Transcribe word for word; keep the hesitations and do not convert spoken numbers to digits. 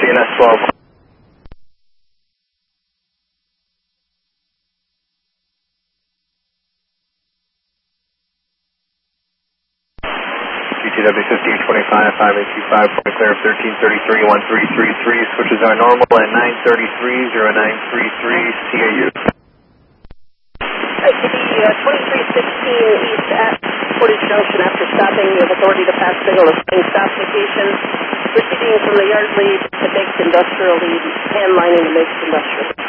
C N S twelve. G T W fifteen twenty-five, five eight two five, point clear of thirteen thirty-three, one three three three, switches are normal at nine thirty-three, zero nine three three, C A U. I see uh, twenty-three sixteen east at Portage Junction after stopping. You have authority to pass signal of same stop location. Proceeding from the yard lead to Meigs Industrial lead, hand lining the Meigs Industrial.